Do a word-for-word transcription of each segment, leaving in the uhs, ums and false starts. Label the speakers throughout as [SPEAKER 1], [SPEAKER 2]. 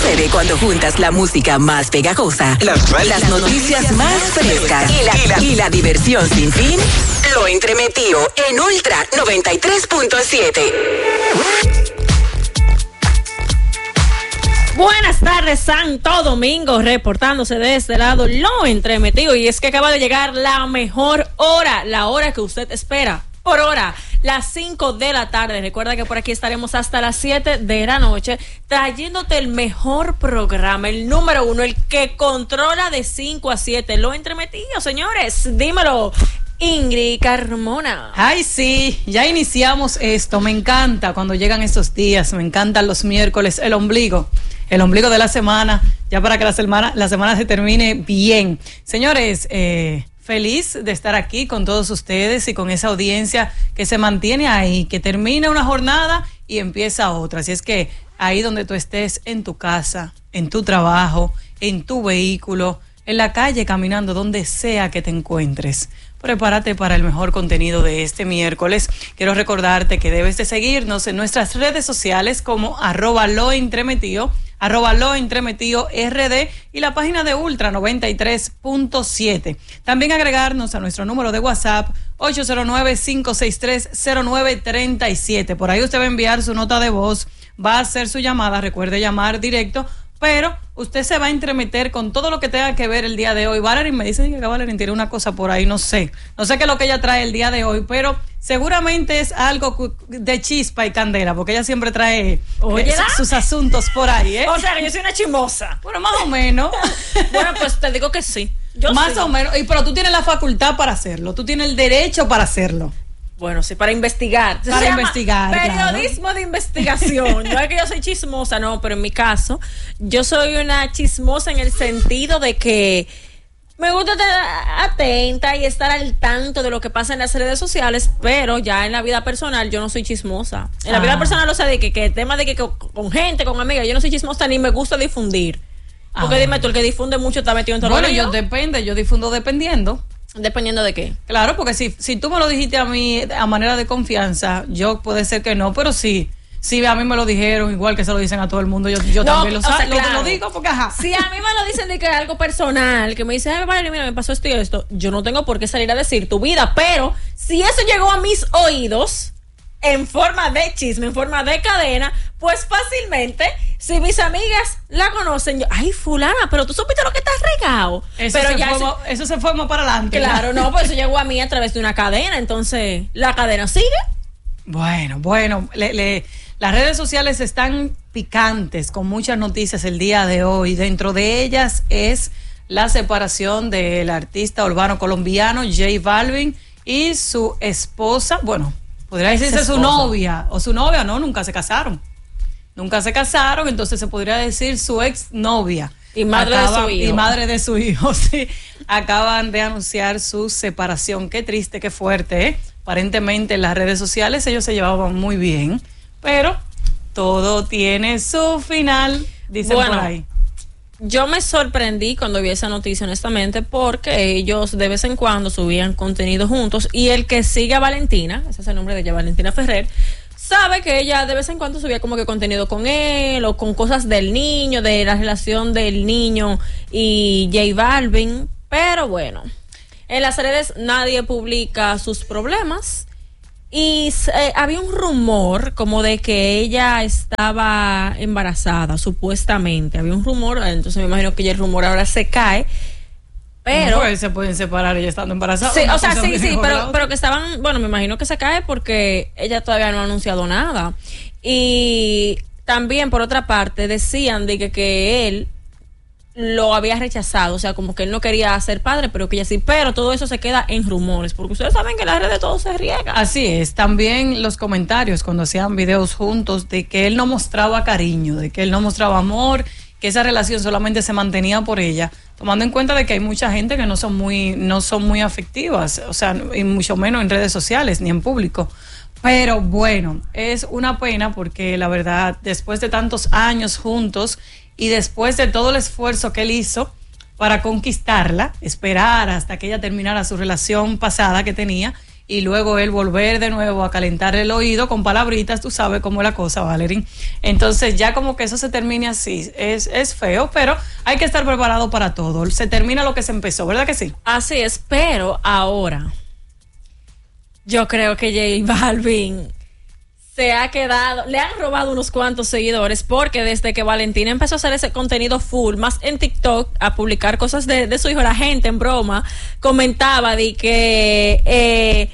[SPEAKER 1] sucede cuando juntas la música más pegajosa, las, las noticias más frescas y la, y, la, y la diversión sin fin. Lo Entremetido en Ultra noventa y tres punto siete.
[SPEAKER 2] Buenas tardes, Santo Domingo, reportándose de este lado Lo Entremetido. Y es que acaba de llegar la mejor hora, la hora que usted espera. Por hora, las cinco de la tarde. Recuerda que por aquí estaremos hasta las siete de la noche, trayéndote el mejor programa, el número uno, el que controla de cinco a siete. Lo Entremetido, señores. Dímelo, Ingrid Carmona.
[SPEAKER 3] Ay, sí, ya iniciamos esto. Me encanta cuando llegan estos días. Me encantan los miércoles, el ombligo. El ombligo de la semana, ya para que la semana, la semana se termine bien. Señores, eh... feliz de estar aquí con todos ustedes y con esa audiencia que se mantiene ahí, que termina una jornada y empieza otra. Así es que ahí donde tú estés, en tu casa, en tu trabajo, en tu vehículo, en la calle, caminando, donde sea que te encuentres, prepárate para el mejor contenido de este miércoles. Quiero recordarte que debes de seguirnos en nuestras redes sociales como arroba lo entremetido, arroba lo entremetido R D y la página de Ultra noventa y tres punto siete. También agregarnos a nuestro número de WhatsApp ocho cero nueve, cinco seis tres, cero nueve tres siete. Por ahí usted va a enviar su nota de voz, va a hacer su llamada, recuerde llamar directo, pero usted se va a entremeter con todo lo que tenga que ver el día de hoy. Valerie me dice que Valerie tiene una cosa por ahí, no sé, no sé qué es lo que ella trae el día de hoy, pero seguramente es algo de chispa y candela, porque ella siempre trae eh, sus asuntos por ahí, ¿eh?
[SPEAKER 2] O sea, que yo soy una chismosa.
[SPEAKER 3] Bueno, más o menos.
[SPEAKER 2] Bueno, pues te digo que sí. Yo
[SPEAKER 3] más
[SPEAKER 2] sí.
[SPEAKER 3] o menos, y, pero tú tienes la facultad para hacerlo, tú tienes el derecho para hacerlo.
[SPEAKER 2] Bueno, sí, para investigar.
[SPEAKER 3] Para
[SPEAKER 2] Se
[SPEAKER 3] investigar,
[SPEAKER 2] periodismo
[SPEAKER 3] claro.
[SPEAKER 2] de investigación. No es que yo soy chismosa, no, pero en mi caso, yo soy una chismosa en el sentido de que me gusta estar atenta y estar al tanto de lo que pasa en las redes sociales, pero ya en la vida personal yo no soy chismosa. En la ah. vida personal, o sea, de que, que el tema de que, que con gente, con amigas, yo no soy chismosa ni me gusta difundir. Porque ah. dime tú, el que difunde mucho está metido en todo
[SPEAKER 3] bueno,
[SPEAKER 2] lo
[SPEAKER 3] yo depende, yo difundo dependiendo.
[SPEAKER 2] ¿Dependiendo de qué?
[SPEAKER 3] Claro, porque si, si tú me lo dijiste a mí a manera de confianza, yo puede ser que no, pero sí, si a mí me lo dijeron, igual que se lo dicen a todo el mundo, yo, yo no, también lo, o sea, claro. lo, lo digo porque ajá.
[SPEAKER 2] Si a mí me lo dicen de que es algo personal, que me dicen, ay, Valeria, mira, me pasó esto y esto, yo no tengo por qué salir a decir tu vida, pero si eso llegó a mis oídos en forma de chisme, en forma de cadena, pues fácilmente, si mis amigas la conocen, yo, ay, fulana, pero tú supiste lo que está regado.
[SPEAKER 3] Eso,
[SPEAKER 2] pero
[SPEAKER 3] se
[SPEAKER 2] ya
[SPEAKER 3] fue,
[SPEAKER 2] se,
[SPEAKER 3] eso se fue más para adelante.
[SPEAKER 2] Claro, no, pues eso llegó a mí a través de una cadena, entonces, ¿la cadena sigue?
[SPEAKER 3] Bueno, bueno, le, le, las redes sociales están picantes con muchas noticias el día de hoy. Dentro de ellas es la separación del artista urbano colombiano J Balvin y su esposa, bueno, podría decirse su novia, o su novia, no, nunca se casaron. Nunca se casaron, entonces se podría decir su ex novia.
[SPEAKER 2] Y madre
[SPEAKER 3] Acaban,
[SPEAKER 2] de su hijo.
[SPEAKER 3] Y madre de su hijo, sí. Acaban de anunciar su separación. Qué triste, qué fuerte, ¿eh? Aparentemente en las redes sociales ellos se llevaban muy bien, pero todo tiene su final, dicen bueno, por ahí.
[SPEAKER 2] Yo me sorprendí cuando vi esa noticia, honestamente, porque ellos de vez en cuando subían contenido juntos y el que sigue a Valentina, ese es el nombre de ella, Valentina Ferrer, sabe que ella de vez en cuando subía como que contenido con él o con cosas del niño, de la relación del niño y J Balvin, pero bueno, en las redes nadie publica sus problemas. Y eh, había un rumor como de que ella estaba embarazada, supuestamente. Había un rumor, entonces me imagino que ya el rumor ahora se cae. Pero.
[SPEAKER 3] Pues se pueden separar ella estando embarazada.
[SPEAKER 2] Sí, o sea, sí, sí, pero, pero que estaban. Bueno, me imagino que se cae porque ella todavía no ha anunciado nada. Y también, por otra parte, decían de que, que él lo había rechazado, o sea, como que él no quería ser padre, pero que ella sí, pero todo eso se queda en rumores, porque ustedes saben que en las redes todo se riega.
[SPEAKER 3] Así es, también los comentarios cuando hacían videos juntos de que él no mostraba cariño, de que él no mostraba amor, que esa relación solamente se mantenía por ella, tomando en cuenta de que hay mucha gente que no son muy, no son muy afectivas, o sea, y mucho menos en redes sociales ni en público. Pero bueno, es una pena porque la verdad, después de tantos años juntos y después de todo el esfuerzo que él hizo para conquistarla, esperar hasta que ella terminara su relación pasada que tenía y luego él volver de nuevo a calentar el oído con palabritas, tú sabes cómo es la cosa, Valerie. Entonces ya como que eso se termine así, es, es feo, pero hay que estar preparado para todo. Se termina lo que se empezó, ¿verdad que sí?
[SPEAKER 2] Así es, pero ahora yo creo que J Balvin se ha quedado, le han robado unos cuantos seguidores, porque desde que Valentina empezó a hacer ese contenido full, más en TikTok, a publicar cosas de, de su hijo, la gente en broma comentaba de que eh,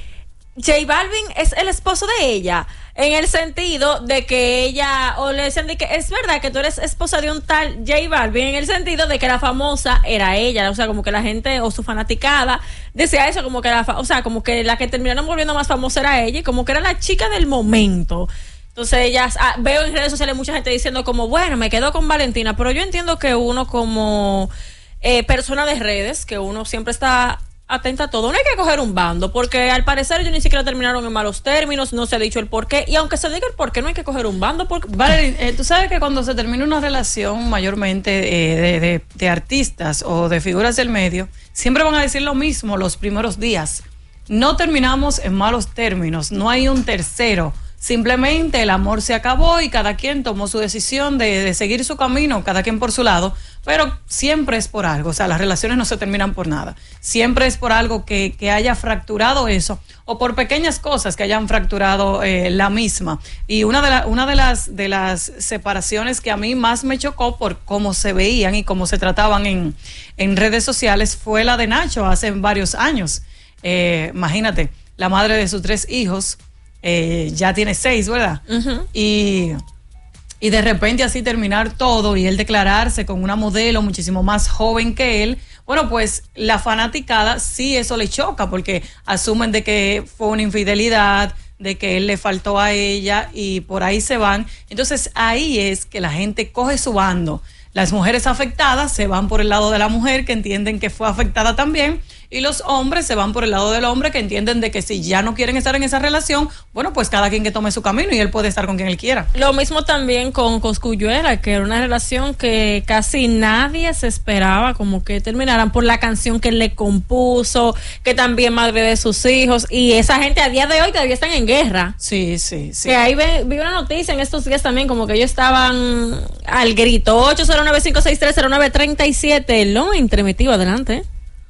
[SPEAKER 2] J Balvin es el esposo de ella, en el sentido de que ella, o le decían de que es verdad que tú eres esposa de un tal J Balvin, en el sentido de que la famosa era ella, o sea, como que la gente o su fanaticada decía eso, como que la, o sea, como que la que terminaron volviendo más famosa era ella, y como que era la chica del momento. Entonces ellas, ah, veo en redes sociales mucha gente diciendo como, bueno, me quedo con Valentina, pero yo entiendo que uno como eh, persona de redes, que uno siempre está atenta a todo, no hay que coger un bando, porque al parecer ellos ni siquiera terminaron en malos términos, no se ha dicho el por qué, y aunque se diga el por qué, no hay que coger un bando. Porque...
[SPEAKER 3] Valerie, eh, tú sabes que cuando se termina una relación mayormente eh, de, de, de artistas o de figuras del medio, siempre van a decir lo mismo los primeros días: no terminamos en malos términos, no hay un tercero, simplemente el amor se acabó y cada quien tomó su decisión de, de seguir su camino, cada quien por su lado, pero siempre es por algo, o sea, las relaciones no se terminan por nada, siempre es por algo que, que haya fracturado eso, o por pequeñas cosas que hayan fracturado eh, la misma. Y una de la, una de las de las separaciones que a mí más me chocó por cómo se veían y cómo se trataban en, en redes sociales fue la de Nacho hace varios años. Eh, imagínate, la madre de sus tres hijos, eh, ya tiene seis, ¿verdad? Uh-huh. Y y de repente así terminar todo y él declararse con una modelo muchísimo más joven que él. Bueno, pues la fanaticada sí eso le choca, porque asumen de que fue una infidelidad, de que él le faltó a ella, y por ahí se van. Entonces ahí es que la gente coge su bando. Las mujeres afectadas se van por el lado de la mujer, que entienden que fue afectada también, y los hombres se van por el lado del hombre, que entienden de que si ya no quieren estar en esa relación, bueno, pues cada quien que tome su camino y él puede estar con quien él quiera.
[SPEAKER 2] Lo mismo también con Cosculluela, que era una relación que casi nadie se esperaba como que terminaran, por la canción que él le compuso, que también madre de sus hijos, y esa gente a día de hoy todavía están en guerra.
[SPEAKER 3] Sí, sí, sí.
[SPEAKER 2] Que ahí vi, vi una noticia en estos días también, como que ellos estaban al grito. Ocho cero nueve cinco seis tres cero nueve tres siete, lo entremetido, adelante.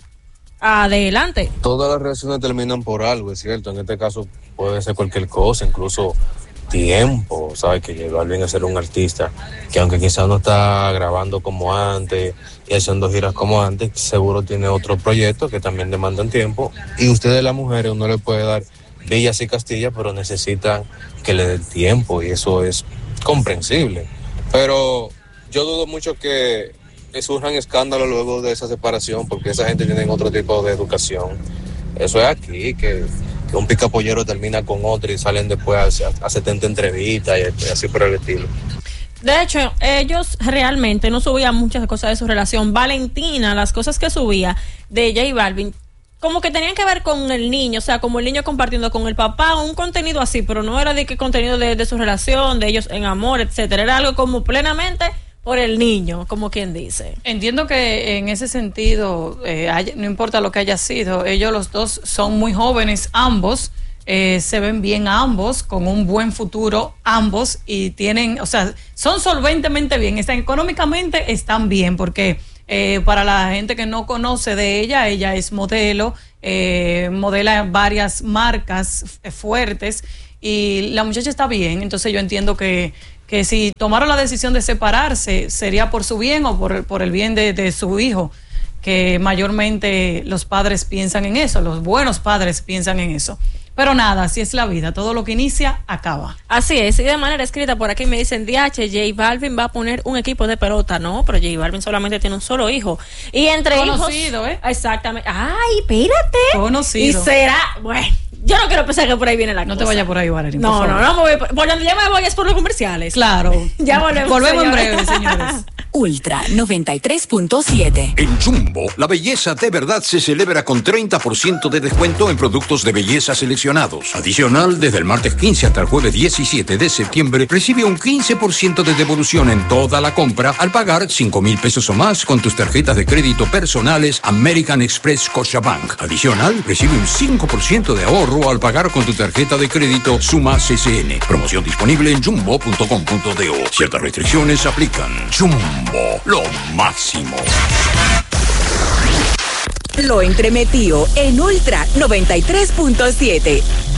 [SPEAKER 2] Adelante.
[SPEAKER 4] Todas las relaciones terminan por algo, es cierto. En este caso puede ser cualquier cosa, incluso tiempo. Sabes que J Balvin es ser un artista que, aunque quizás no está grabando como antes y haciendo giras como antes, seguro tiene otros proyectos que también demandan tiempo. Y ustedes, las mujeres, uno le puede dar villas y castillas, pero necesitan que le dé tiempo, y eso es comprensible. Pero yo dudo mucho que surjan escándalos luego de esa separación, porque esa gente tiene otro tipo de educación. Eso es aquí, que, que un picapollero termina con otro y salen después a, a setenta entrevistas y, y así por el estilo.
[SPEAKER 2] De hecho, ellos realmente no subían muchas cosas de su relación. Valentina, las cosas que subía de J Balvin, como que tenían que ver con el niño, o sea, como el niño compartiendo con el papá, un contenido así, pero no era de que contenido de, de su relación, de ellos en amor, etcétera. Era algo como plenamente por el niño, como quien dice.
[SPEAKER 3] Entiendo que en ese sentido, eh, hay, no importa lo que haya sido, ellos los dos son muy jóvenes, ambos, eh, se ven bien ambos, con un buen futuro ambos, y tienen, o sea, son solventemente bien, están económicamente, están bien, porque eh, para la gente que no conoce de ella, ella es modelo, eh, modela varias marcas eh, fuertes, y la muchacha está bien. Entonces yo entiendo que que si tomaron la decisión de separarse, sería por su bien o por, por el bien de, de su hijo, que mayormente los padres piensan en eso, los buenos padres piensan en eso. Pero nada, así es la vida, todo lo que inicia, acaba.
[SPEAKER 2] Así es, y de manera escrita por aquí me dicen, D H, J Balvin va a poner un equipo de pelota. No, pero J Balvin solamente tiene un solo hijo. Y entre
[SPEAKER 3] Conocido,
[SPEAKER 2] hijos,
[SPEAKER 3] ¿eh?
[SPEAKER 2] Exactamente. Ay, espérate.
[SPEAKER 3] Conocido.
[SPEAKER 2] Y será, bueno, yo no quiero pensar que por ahí viene la
[SPEAKER 3] no
[SPEAKER 2] cosa.
[SPEAKER 3] No te vayas por ahí, Valerie.
[SPEAKER 2] No, no, no, no, por, por donde ya me voy es por los comerciales.
[SPEAKER 3] Claro.
[SPEAKER 2] Ya volvemos.
[SPEAKER 3] Volvemos
[SPEAKER 2] señores.
[SPEAKER 3] en breve, señores.
[SPEAKER 1] Ultra noventa y tres punto siete.
[SPEAKER 5] En Jumbo, la belleza de verdad se celebra con treinta por ciento de descuento en productos de belleza seleccionados. Adicional, desde el martes quince hasta el jueves diecisiete de septiembre, recibe un quince por ciento de devolución en toda la compra al pagar cinco mil pesos o más con tus tarjetas de crédito personales American Express Scotiabank. Adicional, recibe un cinco por ciento de ahorro al pagar con tu tarjeta de crédito Suma C C N. Promoción disponible en jumbo punto com punto do. Ciertas restricciones aplican. Jumbo, lo máximo.
[SPEAKER 1] Lo entremetió en Ultra noventa y tres punto siete.